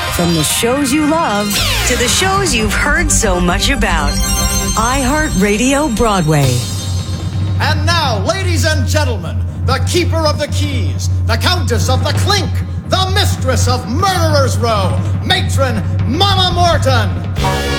From the shows you love to the shows you've heard so much about. iHeartRadio Broadway. And now, ladies and gentlemen, the keeper of the keys, the countess of the clink, the mistress of Murderers Row, matron Mama Morton.